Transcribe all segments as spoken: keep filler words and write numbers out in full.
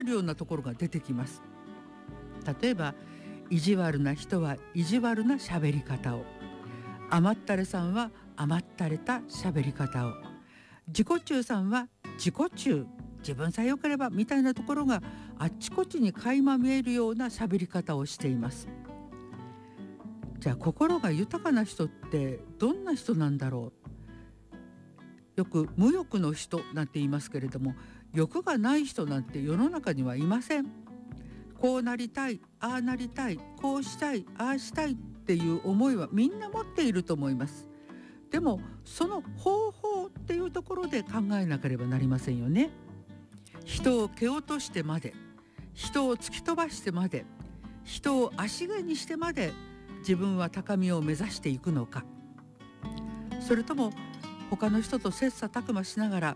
るようなところが出てきます。例えば意地悪な人は意地悪な喋り方を、甘ったれさんは甘ったれた喋り方を、自己中さんは自己中、自分さえ良ければみたいなところがあっちこっちに垣間見えるような喋り方をしています。じゃあ心が豊かな人ってどんな人なんだろう。よく無欲の人なんて言いますけれども、欲がない人なんて世の中にはいません。こうなりたい、ああなりたい、こうしたい、ああしたいっていう思いはみんな持っていると思います。でもその方法っていうところで考えなければなりませんよね。人を蹴落としてまで、人を突き飛ばしてまで、人を足毛にしてまで自分は高みを目指していくのか、それとも他の人と切磋琢磨しながら、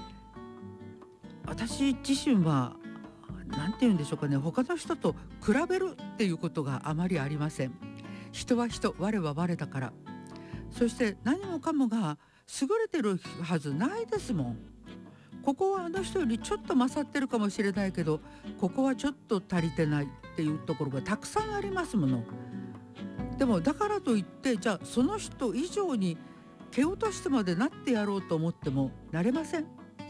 私自身は何て言うんでしょうかね、他の人と比べるっていうことがあまりありません。人は人、我は我だから。そして何もかもが優れてるはずないですもん。ここはあの人よりちょっと勝ってるかもしれないけど、ここはちょっと足りてないっていうところがたくさんありますもの。でもだからといって、じゃあその人以上に蹴落としてまでなってやろうと思ってもなれません。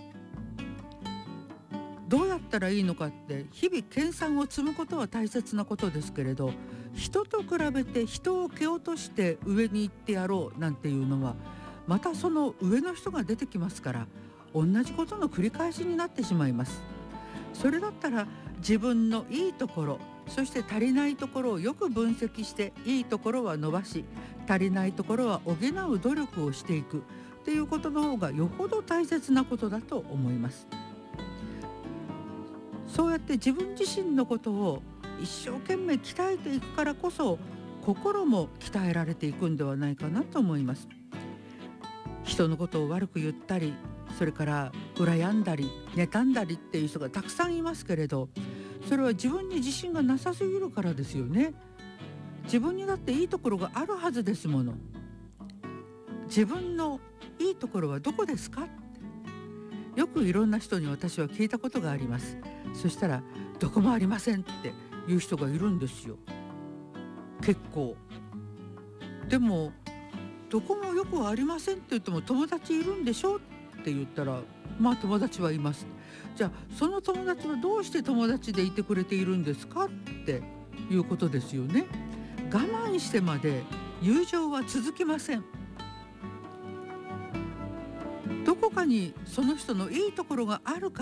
どうやったらいいのかって日々研鑽を積むことは大切なことですけれど、人と比べて人を蹴落として上に行ってやろうなんていうのは、またその上の人が出てきますから、同じことの繰り返しになってしまいます。それだったら自分のいいところ、そして足りないところをよく分析して、いいところは伸ばし、足りないところは補う努力をしていくっていうことの方がよほど大切なことだと思います。そうやって自分自身のことを一生懸命鍛えていくからこそ、心も鍛えられていくんではないかなと思います。人のことを悪く言ったり、それから羨んだり妬んだりっていう人がたくさんいますけれど、それは自分に自信がなさすぎるからですよね。自分にだっていいところがあるはずですもの。自分のいいところはどこですかって、よくいろんな人に私は聞いたことがあります。そしたらどこもありませんっていう人がいるんですよ。結構。でもどこもよくありませんって言っても友達いるんでしょって言ったら、まあ友達はいます。じゃあその友達はどうして友達でいてくれているんですかっていうことですよね。我慢してまで友情は続きません。どこかにその人のいいところがあるから、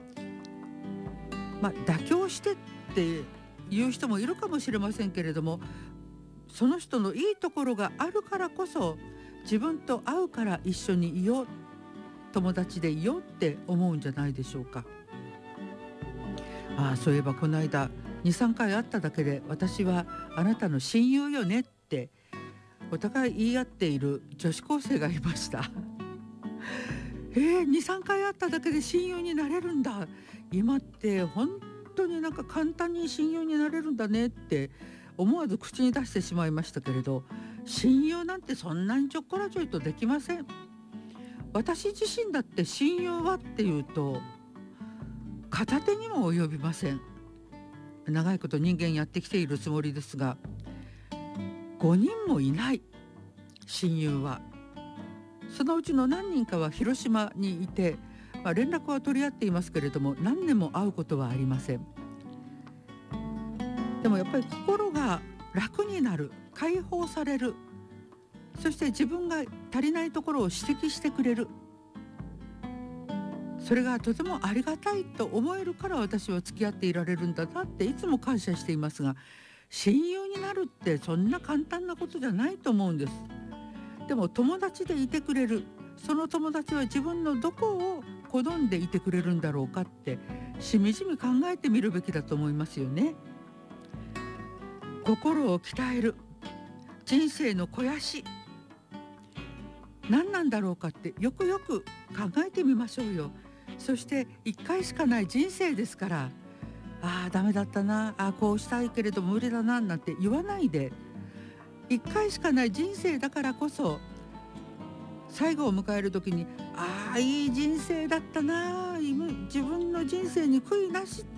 まあ妥協してっていう人もいるかもしれませんけれども、その人のいいところがあるからこそ、自分と合うから一緒にいよう、友達でいようって思うんじゃないでしょうか。ああ、そういえばこの間に、さんかい会っただけで、私はあなたの親友よねってお互い言い合っている女子高生がいましたえー、に、さんかい会っただけで親友になれるんだ。今って本当になんか簡単に親友になれるんだねって思わず口に出してしまいましたけれど、親友なんてそんなにちょっこらちょいとできません。私自身だって親友はっていうと片手にも及びません。長いこと人間やってきているつもりですが、ごにんもいない親友は。そのうちの何人かは広島にいて、まあ、連絡は取り合っていますけれども、何年も会うことはありません。でもやっぱり心が楽になる、解放される、そして自分が足りないところを指摘してくれる、それがとてもありがたいと思えるから、私は付き合っていられるんだなっていつも感謝していますが、親友になるってそんな簡単なことじゃないと思うんです。でも友達でいてくれる、その友達は自分のどこを好んでいてくれるんだろうかって、しみじみ考えてみるべきだと思いますよね。心を鍛える、人生の肥やし、何なんだろうかってよくよく考えてみましょうよ。そして一回しかない人生ですから、ああダメだったな、ああこうしたいけれど無理だななんて言わないで、一回しかない人生だからこそ、最後を迎える時に、ああいい人生だったな、 自分の人生に悔いなしっ